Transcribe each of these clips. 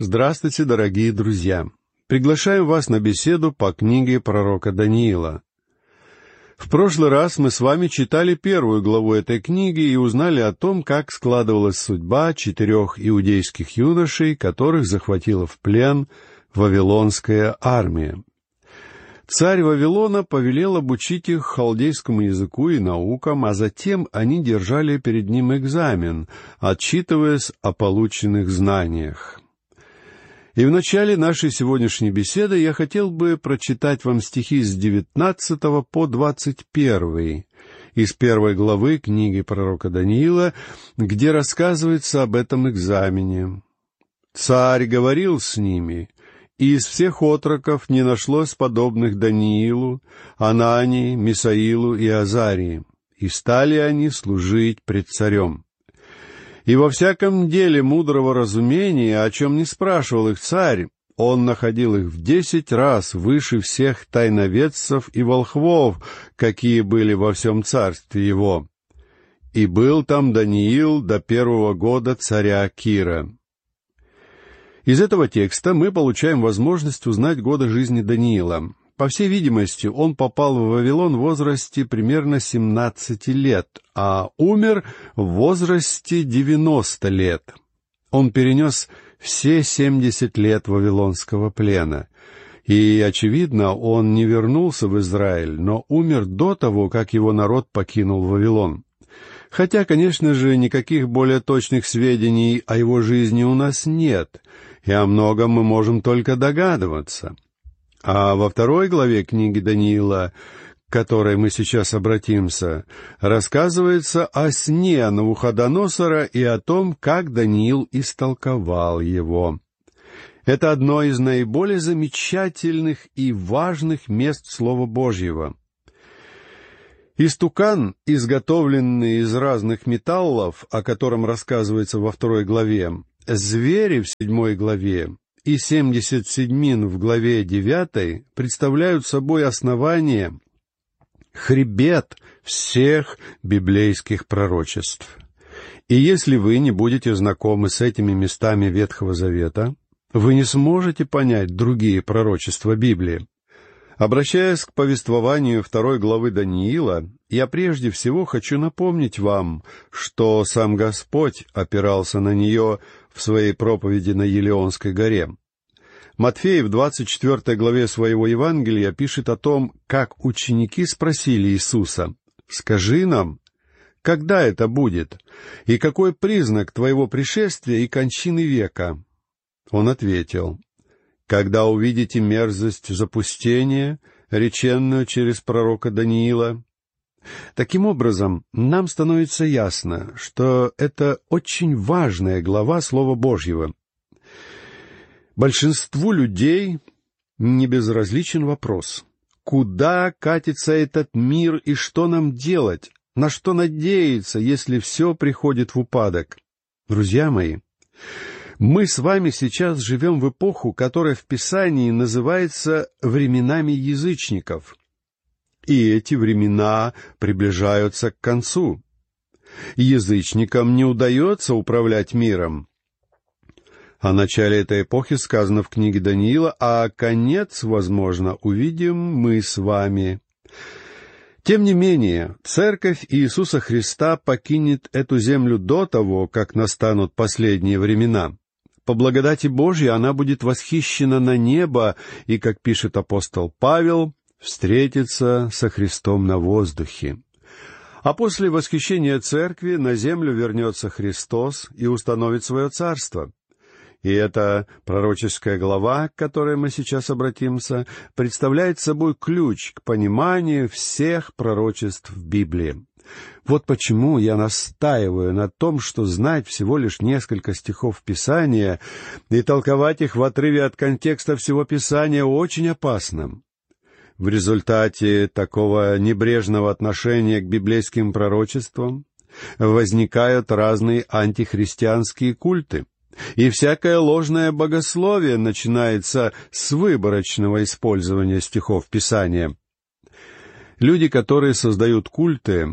Здравствуйте, дорогие друзья! Приглашаем вас на беседу по книге пророка Даниила. В прошлый раз мы с вами читали первую главу этой книги и узнали о том, как складывалась судьба 4 иудейских юношей, которых захватила в плен вавилонская армия. Царь Вавилона повелел обучить их халдейскому языку и наукам, а затем они держали перед ним экзамен, отчитываясь о полученных знаниях. И в начале нашей сегодняшней беседы я хотел бы прочитать вам стихи с 19 по 21 из 1 главы книги пророка Даниила, где рассказывается об этом экзамене. «Царь говорил с ними, и из всех отроков не нашлось подобных Даниилу, Анании, Мисаилу и Азарии, и стали они служить пред царем. И во всяком деле мудрого разумения, о чем не спрашивал их царь, он находил их в 10 раз выше всех тайноведцев и волхвов, какие были во всем царстве его. И был там Даниил до 1 года царя Кира». Из этого текста мы получаем возможность узнать годы жизни Даниила. По всей видимости, он попал в Вавилон в возрасте примерно 17 лет, а умер в возрасте 90 лет. Он перенес все 70 лет вавилонского плена. И, очевидно, он не вернулся в Израиль, но умер до того, как его народ покинул Вавилон. Хотя, конечно же, никаких более точных сведений о его жизни у нас нет, и о многом мы можем только догадываться. А во 2 главе книги Даниила, к которой мы сейчас обратимся, рассказывается о сне Навуходоносора и о том, как Даниил истолковал его. Это одно из наиболее замечательных и важных мест Слова Божьего. Истукан, изготовленный из разных металлов, о котором рассказывается во 2 главе, звери в 7 главе и 70 седьмин в главе 9 представляют собой основание, хребет всех библейских пророчеств. И если вы не будете знакомы с этими местами Ветхого Завета, вы не сможете понять другие пророчества Библии. Обращаясь к повествованию 2 главы Даниила, я прежде всего хочу напомнить вам, что сам Господь опирался на нее в своей проповеди на Елеонской горе. Матфей в 24 главе своего Евангелия пишет о том, как ученики спросили Иисуса: «Скажи нам, когда это будет, и какой признак твоего пришествия и кончины века?» Он ответил: «Когда увидите мерзость запустения, реченную через пророка Даниила». Таким образом, нам становится ясно, что это очень важная глава Слова Божьего. Большинству людей не безразличен вопрос: куда катится этот мир и что нам делать, на что надеяться, если все приходит в упадок? Друзья мои, мы с вами сейчас живем в эпоху, которая в Писании называется временами язычников. И эти времена приближаются к концу. Язычникам не удается управлять миром. О начале этой эпохи сказано в книге Даниила, а конец, возможно, увидим мы с вами. Тем не менее, Церковь Иисуса Христа покинет эту землю до того, как настанут последние времена. По благодати Божьей она будет восхищена на небо и, как пишет апостол Павел, встретится со Христом на воздухе. А после восхищения Церкви на землю вернется Христос и установит свое царство. И эта пророческая глава, к которой мы сейчас обратимся, представляет собой ключ к пониманию всех пророчеств в Библии. Вот почему я настаиваю на том, что знать всего лишь несколько стихов Писания и толковать их в отрыве от контекста всего Писания очень опасно. В результате такого небрежного отношения к библейским пророчествам возникают разные антихристианские культы, и всякое ложное богословие начинается с выборочного использования стихов Писания. Люди, которые создают культы,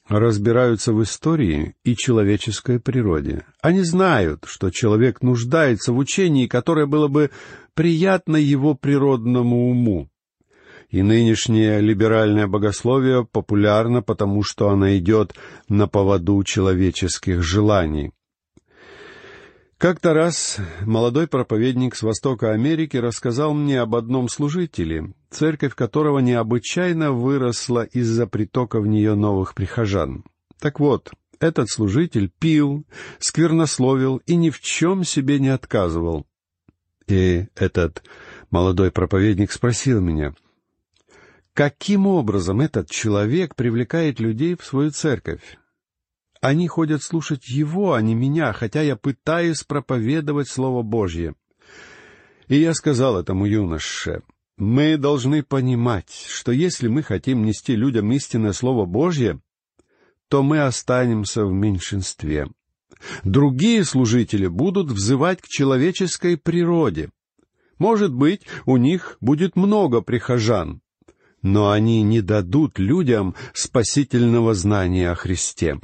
разбираются в истории и человеческой природе. Они знают, что человек нуждается в учении, которое было бы приятно его природному уму. И нынешнее либеральное богословие популярно, потому что оно идет на поводу человеческих желаний. Как-то раз молодой проповедник с Востока Америки рассказал мне об одном служителе, церковь которого необычайно выросла из-за притока в нее новых прихожан. Так вот, этот служитель пил, сквернословил и ни в чем себе не отказывал. И этот молодой проповедник спросил меня, каким образом этот человек привлекает людей в свою церковь? Они ходят слушать его, а не меня, хотя я пытаюсь проповедовать Слово Божье. И я сказал этому юноше, мы должны понимать, что если мы хотим нести людям истинное Слово Божье, то мы останемся в меньшинстве. Другие служители будут взывать к человеческой природе. Может быть, у них будет много прихожан, но они не дадут людям спасительного знания о Христе.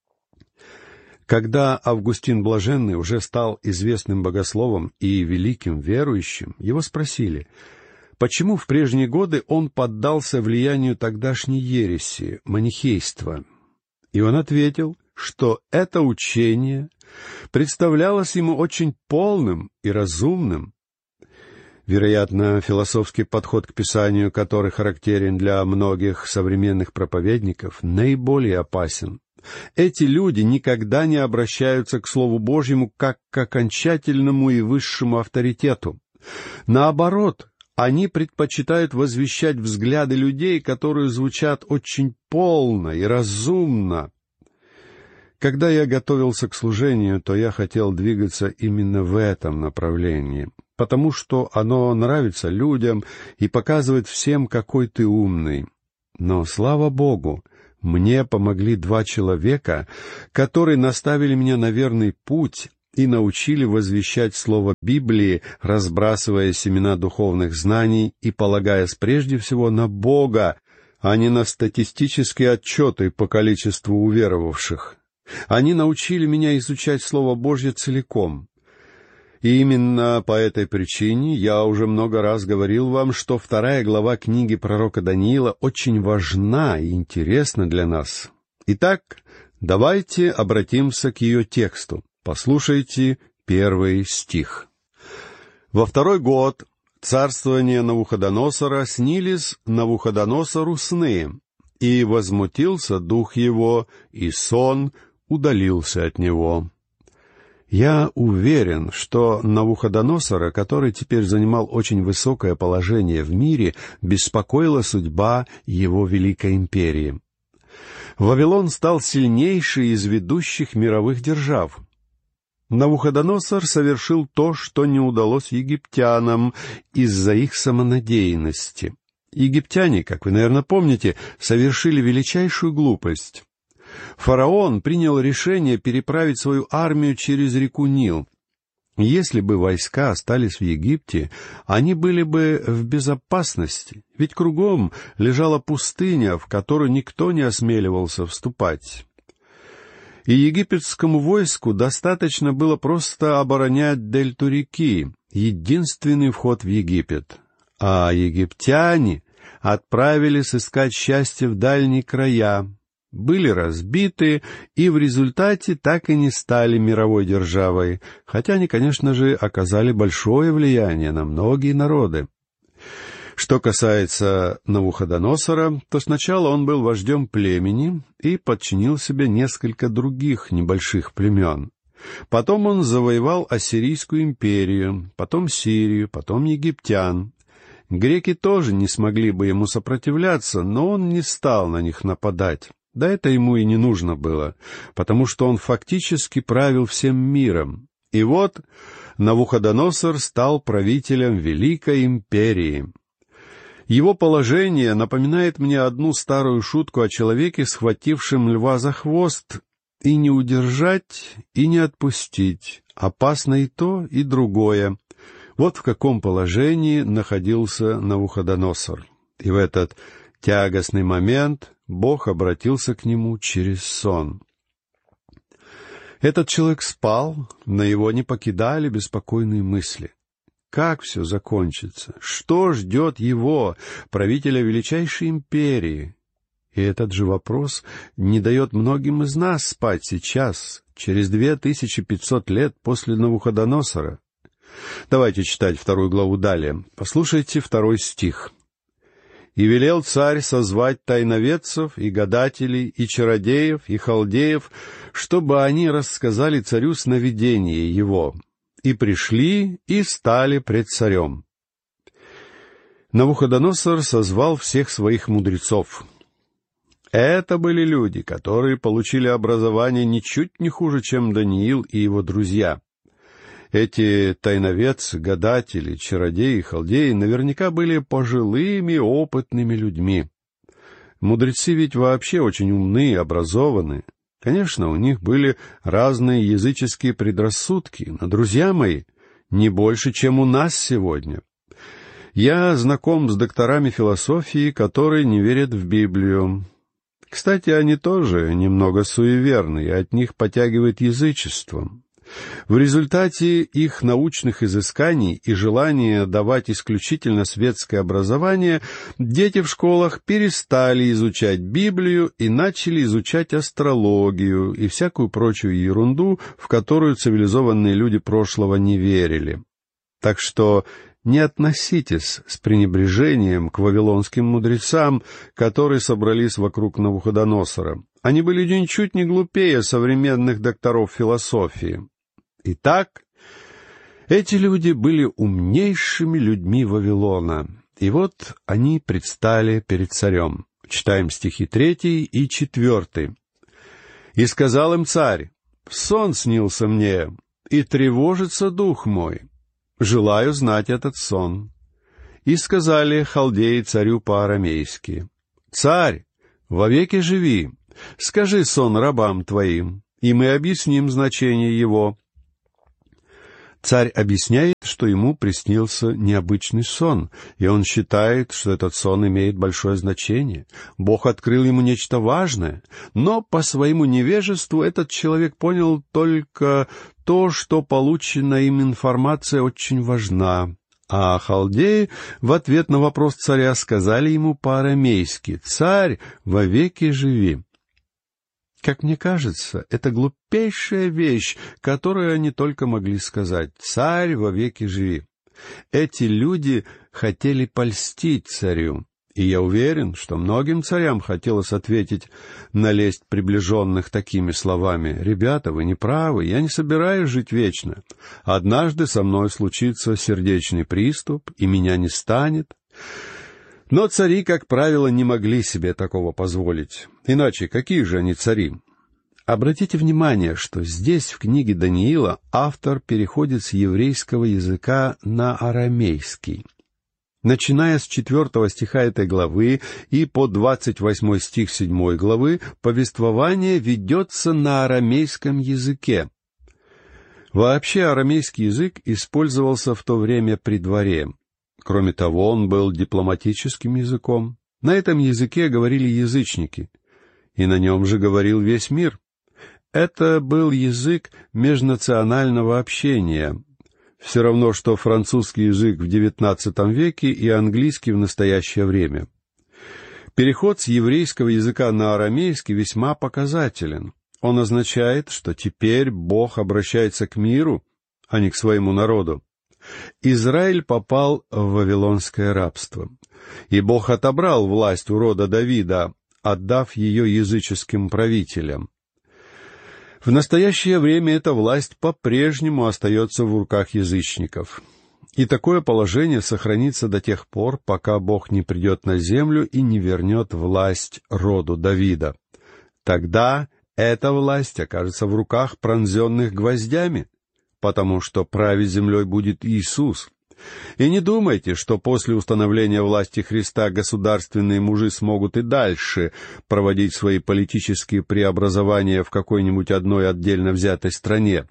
Когда Августин Блаженный уже стал известным богословом и великим верующим, его спросили, почему в прежние годы он поддался влиянию тогдашней ереси, манихейства. И он ответил, что это учение представлялось ему очень полным и разумным. Вероятно, философский подход к Писанию, который характерен для многих современных проповедников, наиболее опасен. Эти люди никогда не обращаются к Слову Божьему как к окончательному и высшему авторитету. Наоборот, они предпочитают возвещать взгляды людей, которые звучат очень полно и разумно. Когда я готовился к служению, то я хотел двигаться именно в этом направлении, потому что оно нравится людям и показывает всем, какой ты умный. Но, слава Богу, мне помогли 2 человека, которые наставили меня на верный путь и научили возвещать слово Библии, разбрасывая семена духовных знаний и полагаясь прежде всего на Бога, а не на статистические отчеты по количеству уверовавших. Они научили меня изучать Слово Божье целиком. И именно по этой причине я уже много раз говорил вам, что 2 глава книги пророка Даниила очень важна и интересна для нас. Итак, давайте обратимся к ее тексту. Послушайте 1 стих. «Во 2 год царствования Навуходоносора снились Навуходоносору сны, и возмутился дух его, и сон удалился от него». Я уверен, что Навуходоносора, который теперь занимал очень высокое положение в мире, беспокоила судьба его великой империи. Вавилон стал сильнейшей из ведущих мировых держав. Навуходоносор совершил то, что не удалось египтянам из-за их самонадеянности. Египтяне, как вы, наверное, помните, совершили величайшую глупость. Фараон принял решение переправить свою армию через реку Нил. Если бы войска остались в Египте, они были бы в безопасности, ведь кругом лежала пустыня, в которую никто не осмеливался вступать. И египетскому войску достаточно было просто оборонять дельту реки, единственный вход в Египет. А египтяне отправились искать счастье в дальние края, были разбиты и в результате так и не стали мировой державой, хотя они, конечно же, оказали большое влияние на многие народы. Что касается Навуходоносора, то сначала он был вождем племени и подчинил себе несколько других небольших племен. Потом он завоевал Ассирийскую империю, потом Сирию, потом египтян. Греки тоже не смогли бы ему сопротивляться, но он не стал на них нападать. Да это ему и не нужно было, потому что он фактически правил всем миром. И вот Навуходоносор стал правителем Великой империи. Его положение напоминает мне одну старую шутку о человеке, схватившем льва за хвост, и не удержать, и не отпустить. Опасно и то, и другое. Вот в каком положении находился Навуходоносор. И в этот тягостный момент Бог обратился к нему через сон. Этот человек спал, но его не покидали беспокойные мысли. Как все закончится? Что ждет его, правителя величайшей империи? И этот же вопрос не дает многим из нас спать сейчас, через 2500 лет после Навуходоносора. Давайте читать 2 главу далее. Послушайте 2 стих. «И велел царь созвать тайноведцев, и гадателей, и чародеев, и халдеев, чтобы они рассказали царю сновидение его. И пришли, и стали пред царем». Навуходоносор созвал всех своих мудрецов. Это были люди, которые получили образование ничуть не хуже, чем Даниил и его друзья. Эти тайноведцы, гадатели, чародеи, халдеи наверняка были пожилыми, опытными людьми. Мудрецы ведь вообще очень умны и образованы. Конечно, у них были разные языческие предрассудки, но, друзья мои, не больше, чем у нас сегодня. Я знаком с докторами философии, которые не верят в Библию. Кстати, они тоже немного суеверны, и от них потягивает язычеством. В результате их научных изысканий и желания давать исключительно светское образование, дети в школах перестали изучать Библию и начали изучать астрологию и всякую прочую ерунду, в которую цивилизованные люди прошлого не верили. Так что не относитесь с пренебрежением к вавилонским мудрецам, которые собрались вокруг Навуходоносора. Они были ничуть не глупее современных докторов философии. Итак, эти люди были умнейшими людьми Вавилона, и вот они предстали перед царем. Читаем стихи 3 и 4. «И сказал им царь: сон снился мне, и тревожится дух мой. Желаю знать этот сон. И сказали халдеи царю по-арамейски: Царь, вовеки живи, скажи сон рабам твоим, и мы объясним значение его». Царь объясняет, что ему приснился необычный сон, и он считает, что этот сон имеет большое значение. Бог открыл ему нечто важное, но по своему невежеству этот человек понял только то, что полученная им информация очень важна. А халдеи в ответ на вопрос царя сказали ему по-арамейски: «Царь, вовеки живи». Как мне кажется, это глупейшая вещь, которую они только могли сказать: «Царь, вовеки живи». Эти люди хотели польстить царю, и я уверен, что многим царям хотелось ответить на лесть приближенных такими словами: «Ребята, вы не правы, я не собираюсь жить вечно. Однажды со мной случится сердечный приступ, и меня не станет». Но цари, как правило, не могли себе такого позволить. Иначе какие же они цари? Обратите внимание, что здесь, в книге Даниила, автор переходит с еврейского языка на арамейский. Начиная с 4 стиха этой главы и по 28 стих 7 главы, повествование ведется на арамейском языке. Вообще, арамейский язык использовался в то время при дворе. Кроме того, он был дипломатическим языком. На этом языке говорили язычники, и на нем же говорил весь мир. Это был язык межнационального общения. Все равно, что французский язык в XIX веке и английский в настоящее время. Переход с еврейского языка на арамейский весьма показателен. Он означает, что теперь Бог обращается к миру, а не к своему народу. Израиль попал в вавилонское рабство, и Бог отобрал власть у рода Давида, отдав ее языческим правителям. В настоящее время эта власть по-прежнему остается в руках язычников. И такое положение сохранится до тех пор, пока Бог не придет на землю и не вернет власть роду Давида. Тогда эта власть окажется в руках пронзенных гвоздями, потому что править землей будет Иисус. И не думайте, что после установления власти Христа государственные мужи смогут и дальше проводить свои политические преобразования в какой-нибудь одной отдельно взятой стране.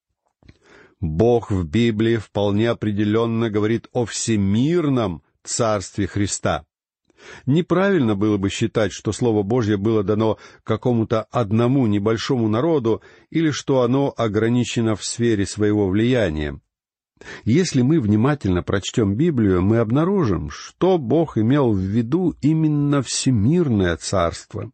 Бог в Библии вполне определенно говорит о всемирном царстве Христа. Неправильно было бы считать, что Слово Божье было дано какому-то одному небольшому народу или что оно ограничено в сфере своего влияния. Если мы внимательно прочтем Библию, мы обнаружим, что Бог имел в виду именно всемирное царство.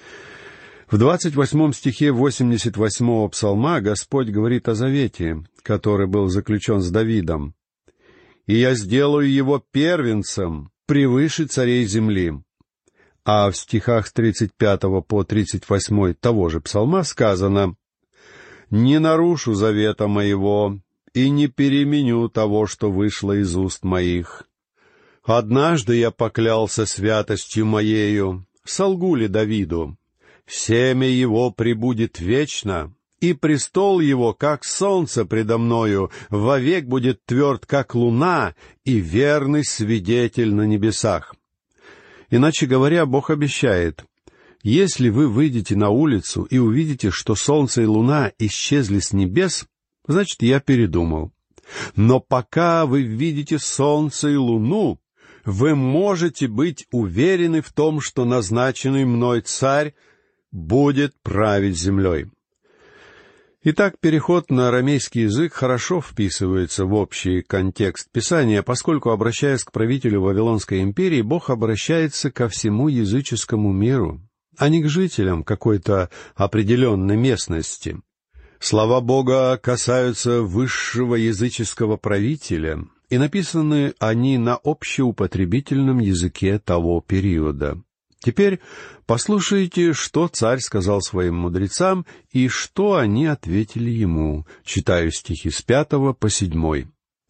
В 28 стихе 88 псалма Господь говорит о завете, который был заключен с Давидом. «И я сделаю его первенцем превыше царей земли». А в стихах с 35 по 38 того же псалма сказано: «Не нарушу завета моего и не переменю того, что вышло из уст моих. Однажды я поклялся святостью моею, солгу ли Давиду? Семя его пребудет вечно, и престол его, как солнце предо мною, вовек будет тверд, как луна, и верный свидетель на небесах». Иначе говоря, Бог обещает: если вы выйдете на улицу и увидите, что солнце и луна исчезли с небес, значит, я передумал. Но пока вы видите солнце и луну, вы можете быть уверены в том, что назначенный мной царь будет править землей. Итак, переход на арамейский язык хорошо вписывается в общий контекст Писания, поскольку, обращаясь к правителю Вавилонской империи, Бог обращается ко всему языческому миру, а не к жителям какой-то определенной местности. Слова Бога касаются высшего языческого правителя, и написаны они на общеупотребительном языке того периода. Теперь послушайте, что царь сказал своим мудрецам и что они ответили ему. Читаю стихи с 5 по 7.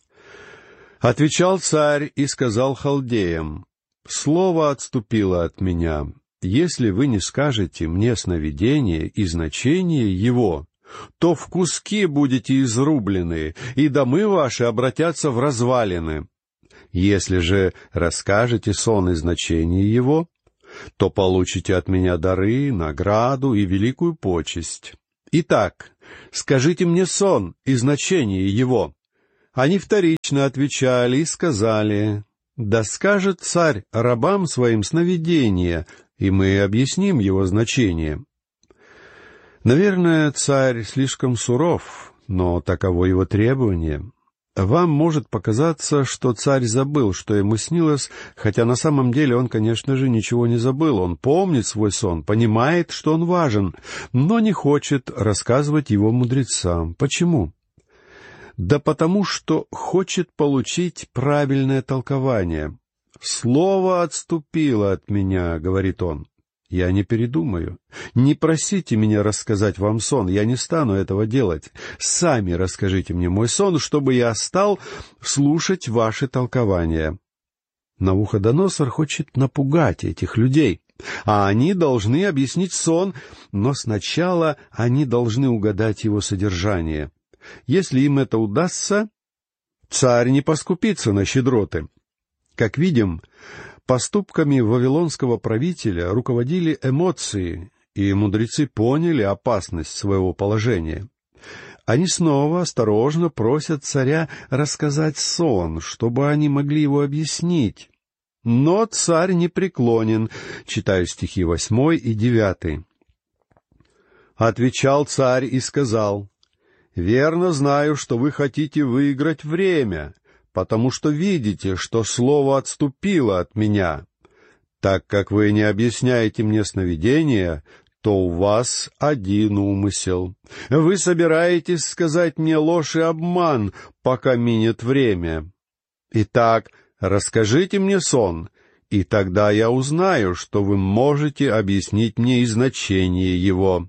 «Отвечал царь и сказал халдеям: слово отступило от меня. Если вы не скажете мне сновидение и значение его, то в куски будете изрублены, и домы ваши обратятся в развалины. Если же расскажете сон и значение его, то получите от меня дары, награду и великую почесть. Итак, скажите мне сон и значение его». Они вторично отвечали и сказали: «Да скажет царь рабам своим сновидение, и мы объясним его значение». Наверное, царь слишком суров, но таково его требование. Вам может показаться, что царь забыл, что ему снилось, хотя на самом деле он, конечно же, ничего не забыл. Он помнит свой сон, понимает, что он важен, но не хочет рассказывать его мудрецам. Почему? Да потому что хочет получить правильное толкование. «Слово отступило от меня», — говорит он. «Я не передумаю. Не просите меня рассказать вам сон, я не стану этого делать. Сами расскажите мне мой сон, чтобы я стал слушать ваши толкования». Навуходоносор хочет напугать этих людей, а они должны объяснить сон, но сначала они должны угадать его содержание. Если им это удастся, царь не поскупится на щедроты. Как видим, поступками вавилонского правителя руководили эмоции, и мудрецы поняли опасность своего положения. Они снова осторожно просят царя рассказать сон, чтобы они могли его объяснить. Но царь не преклонен. Читаю стихи 8 и 9. «Отвечал царь и сказал: верно знаю, что вы хотите выиграть время, потому что видите, что слово отступило от меня. Так как вы не объясняете мне сновидения, то у вас один умысел. Вы собираетесь сказать мне ложь и обман, пока минет время. Итак, расскажите мне сон, и тогда я узнаю, что вы можете объяснить мне и значение его».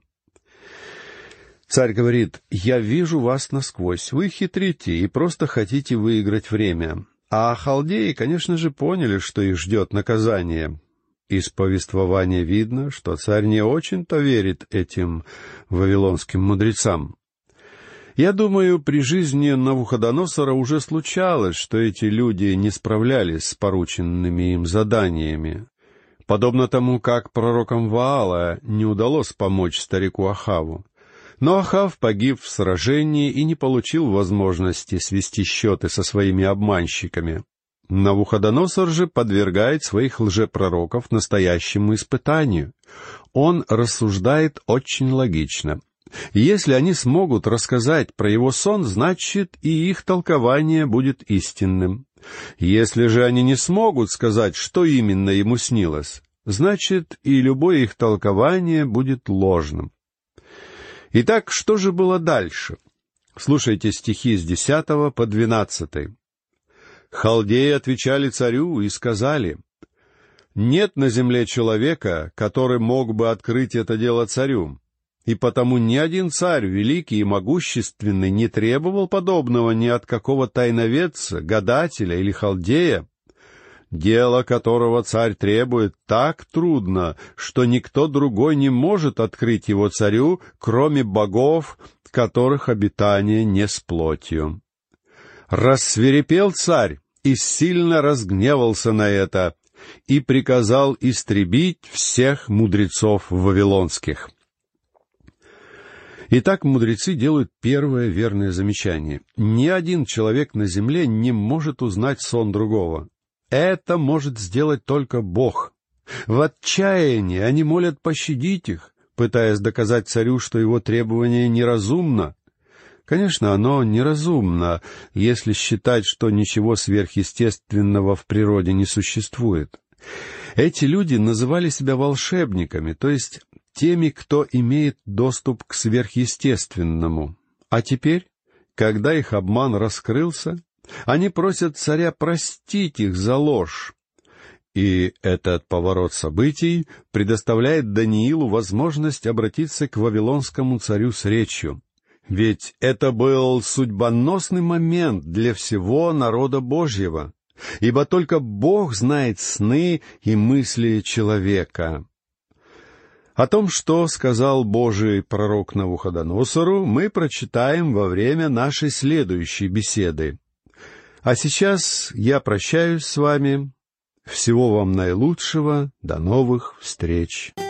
Царь говорит: «Я вижу вас насквозь, вы хитрите и просто хотите выиграть время». А халдеи, конечно же, поняли, что их ждет наказание. Из повествования видно, что царь не очень-то верит этим вавилонским мудрецам. Я думаю, при жизни Навуходоносора уже случалось, что эти люди не справлялись с порученными им заданиями. Подобно тому, как пророкам Ваала не удалось помочь старику Ахаву. Но Ахав погиб в сражении и не получил возможности свести счеты со своими обманщиками. Навуходоносор же подвергает своих лжепророков настоящему испытанию. Он рассуждает очень логично. Если они смогут рассказать про его сон, значит, и их толкование будет истинным. Если же они не смогут сказать, что именно ему снилось, значит, и любое их толкование будет ложным. Итак, что же было дальше? Слушайте стихи с 10 по 12. «Халдеи отвечали царю и сказали: „Нет на земле человека, который мог бы открыть это дело царю, и потому ни один царь, великий и могущественный, не требовал подобного ни от какого тайноведца, гадателя или халдея. Дело, которого царь требует, так трудно, что никто другой не может открыть его царю, кроме богов, которых обитание не с плотью. Рассвирепел царь и сильно разгневался на это, и приказал истребить всех мудрецов вавилонских». Итак, мудрецы делают первое верное замечание. Ни один человек на земле не может узнать сон другого. Это может сделать только Бог. В отчаянии они молят пощадить их, пытаясь доказать царю, что его требование неразумно. Конечно, оно неразумно, если считать, что ничего сверхъестественного в природе не существует. Эти люди называли себя волшебниками, то есть теми, кто имеет доступ к сверхъестественному. А теперь, когда их обман раскрылся, они просят царя простить их за ложь. И этот поворот событий предоставляет Даниилу возможность обратиться к вавилонскому царю с речью. Ведь это был судьбоносный момент для всего народа Божьего, ибо только Бог знает сны и мысли человека. О том, что сказал Божий пророк Навуходоносору, мы прочитаем во время нашей следующей беседы. А сейчас я прощаюсь с вами. Всего вам наилучшего. До новых встреч.